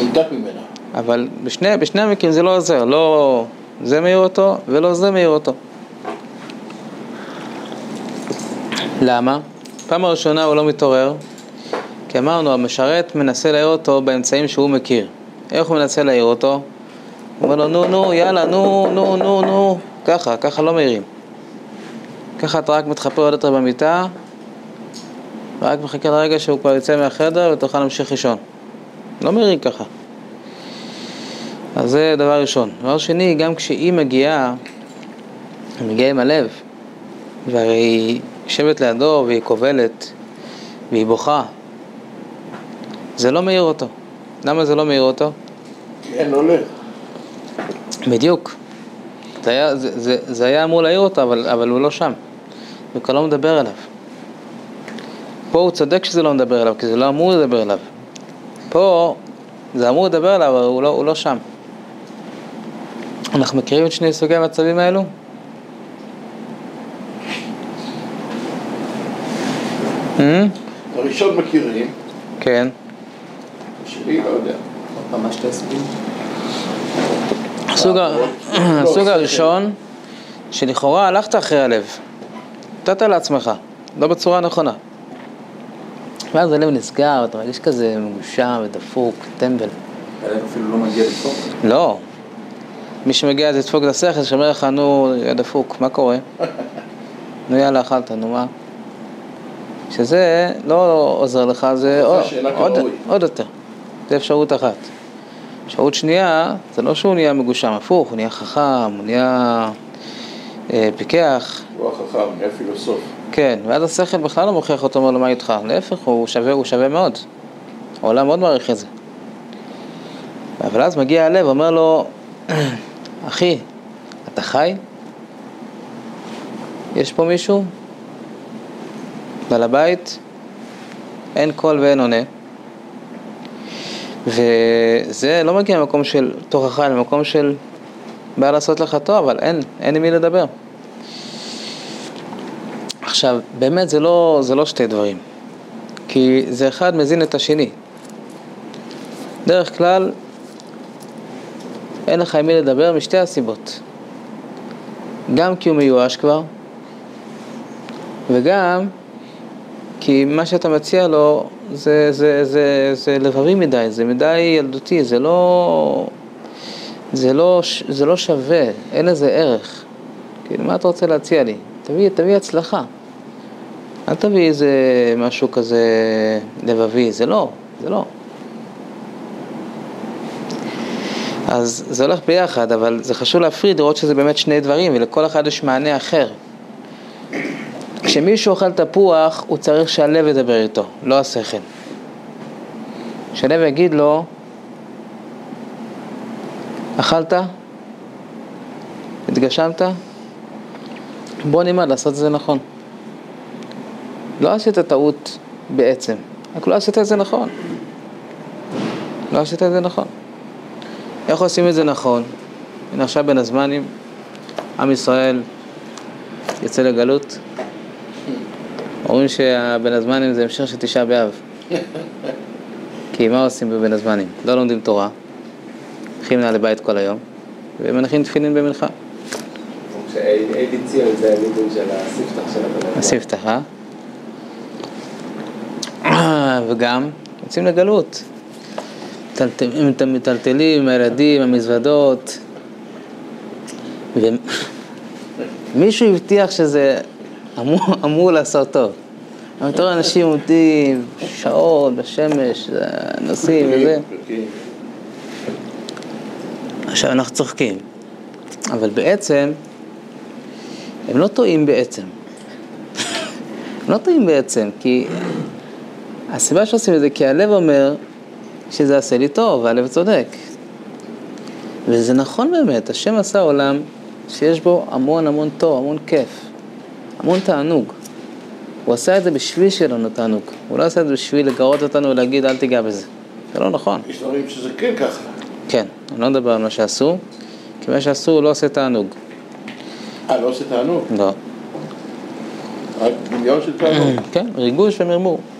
נלקח ממנה. אבל בשני המקרים זה לא עוזר, לא זה מאיר אותו ולא זה מאיר אותו. למה? פעם הראשונה הוא לא מתעורר, כי אמרנו, המשרת מנסה להעיר אותו באמצעים שהוא מכיר. איך הוא מנסה להעיר אותו? הוא אומר לו, נו, יאללה, נו, ככה לא מהירים. ככה אתה רק מתחפר עוד יותר במיטה, ורק מחכה לרגע שהוא כבר יצא מהחדר ותוכל להמשיך ראשון. לא מהירים ככה. אז זה דבר ראשון. דבר שני, גם כשהיא מגיעה עם הלב, והיא יושבת לידו והיא קובלת, והיא בוכה, זה לא מאיר אותו. למה זה לא מאיר אותו? אין הולך. בדיוק. זה היה אמור להעיר אותו, אבל הוא לא שם. הוא כבר לא מדבר אליו. פה הוא צודק שזה לא מדבר אליו, כי זה לא אמור לדבר אליו. פה זה אמור לדבר אליו, אבל הוא לא שם. אנחנו מכירים את שני סוגי המצבים האלו? הראשון מכירים. כן. שלי לא יודע. ממש תסביר. הסוג הראשון, שלכאורה הלכת אחרי הלב. נתת לעצמך, לא בצורה נכונה. ואז הלב נסגר, אתה מרגיש כזה מגושם ודפוק, טמבל. הלב אפילו לא מגיע לדפוק? לא. מי שמגיע זה לדפוק את השכל, שאומר לך, נו, דפוק, מה קורה? נו יאללה, אכלת, נו מה? שזה לא עוזר לך, זה עוד יותר. זה אפשרות אחת. אפשרות שנייה, זה לא שהוא נהיה מגושם, הפוך, הוא נהיה חכם, הוא נהיה פיקח. הוא החכם, הוא נהיה פילוסוף. כן, ואז השכל בכלל לא מוכיח אותו, אומר לו מה איתך. להפך, הוא שווה מאוד. העולם מאוד מעריך את זה. אבל אז מגיע הלב, אומר לו, אחי, אתה חי? יש פה מישהו? בעל הבית? אין קול ואין עונה. וזה לא מגיע למקום של תוכחה, למקום של בא לעשות לך טוב, אבל אין עם מי לדבר. עכשיו, באמת זה לא שתי דברים. כי זה אחד מזין את השני. דרך כלל, אין לך עם מי לדבר משתי הסיבות. גם כי הוא מיואש כבר, וגם כי מה שאתה מציע לו זה לבבי מדי, זה מדי ילדותי, זה לא שווה, אין לזה ערך. כאילו, מה אתה רוצה להציע לי? תביא הצלחה. אל תביא איזה משהו כזה לבבי, זה לא. אז זה הולך ביחד, אבל זה חשוב להפריד, לראות שזה באמת שני דברים, ולכל אחד יש מענה אחר. כשמישהו אוכל תפוח, הוא צריך שהלב ידבר איתו, לא השכל. שהלב יגיד לו, אכלת? התגשמת? בוא נלמד לעשות את זה נכון. לא עשית טעות בעצם, רק לא עשית את זה נכון. איך עושים את זה נכון? הנה עכשיו בין הזמנים, עם ישראל יצא לגלות. אומרים שבין הזמנים זה המשך של תשעה באב. כי מה עושים בבין הזמנים? לא לומדים תורה, הולכים לבית כל היום, ומנחים תפילין במנחה. כשהייתי ציון זה הלימוד של הספתח של הבן. הספתח, וגם יוצאים לגלות. מטלטלים, הילדים, המזוודות. ומישהו הבטיח שזה אמור לעשות טוב. אבל תראה, אנשים עומדים שעות בשמש, נוסעים וזה. עכשיו אנחנו צוחקים. אבל בעצם, הם לא טועים בעצם. כי הסיבה שעושים את זה, כי הלב אומר שזה עשה לי טוב, והלב צודק. וזה נכון באמת, השם עשה עולם שיש בו המון טוב, המון כיף, המון תענוג. הוא עשה את זה בשביל שלנו תענוג. הוא לא עשה את זה בשביל לגרות אותנו ולהגיד אל תיגע בזה. זה לא נכון. יש דברים שזה כן ככה. כן, אני לא מדבר על מה שעשו, כי מה שעשו הוא לא עושה תענוג. לא עושה תענוג? לא. רק דמיון של תענוג? כן, ריגוש ומרמור.